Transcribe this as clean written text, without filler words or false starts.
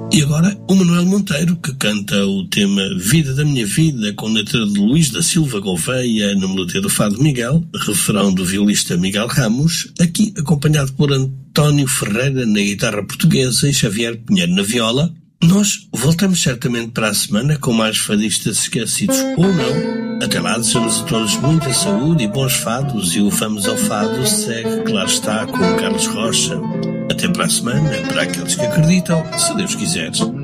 E agora o Manuel Monteiro, que canta o tema Vida da Minha Vida, com letra de Luís da Silva Gouveia, na melodia do Fado Miguel, refrão do violista Miguel Ramos, aqui acompanhado por António Ferreira na guitarra portuguesa e Xavier Pinheiro na viola. Nós voltamos certamente para a semana com mais fadistas esquecidos ou não. Até lá, desejamos a todos muita saúde e bons fados, e o Vamos ao Fado segue, claro está, com o Carlos Rocha. Até para a semana, para aqueles que acreditam, se Deus quiser.